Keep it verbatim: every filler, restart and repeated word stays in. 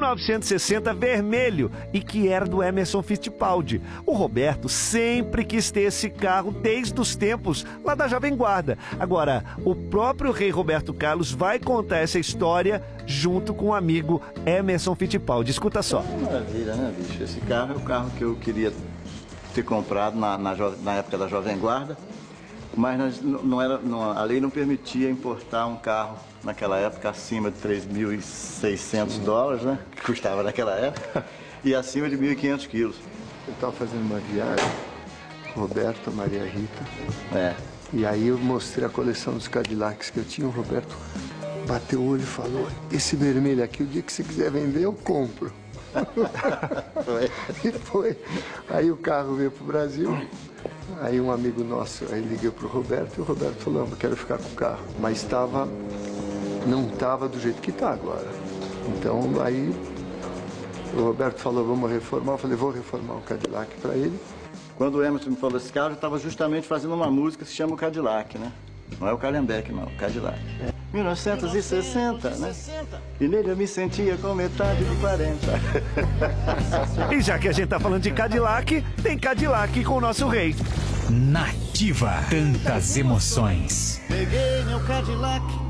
novecentos e sessenta vermelho e que era do Emerson Fittipaldi. O Roberto sempre quis ter esse carro desde os tempos lá da Jovem Guarda. Agora, o próprio rei Roberto Carlos vai contar essa história junto com o amigo Emerson Fittipaldi. Escuta só. É uma maravilha, né, bicho? Esse carro é o carro que eu queria ter comprado na, na, na época da Jovem Guarda, mas nós, não era, não, a lei não permitia importar um carro naquela época acima de três mil e seiscentos dólares, né? Que custava naquela época, e acima de mil e quinhentos quilos. Eu estava fazendo uma viagem, Roberto, Maria Rita, É. e aí eu mostrei a coleção dos Cadillacs que eu tinha. O Roberto bateu o olho e falou: esse vermelho aqui, o dia que você quiser vender, eu compro. Foi. E foi. Aí o carro veio pro Brasil. Aí um amigo nosso, aí liguei pro Roberto e o Roberto falou: eu quero ficar com o carro. Mas estava, não estava do jeito que está agora. Então aí o Roberto falou: vamos reformar. Eu falei: vou reformar o Cadillac para ele. Quando o Emerson me falou desse carro, eu estava justamente fazendo uma música que se chama o Cadillac, né? Não é o Calhambeque, não, o Cadillac. É. mil novecentos e sessenta, né? E nele eu me sentia com metade de quarenta. E já que a gente tá falando de Cadillac, tem Cadillac com o nosso rei. Nativa. Tantas emoções. Peguei meu Cadillac.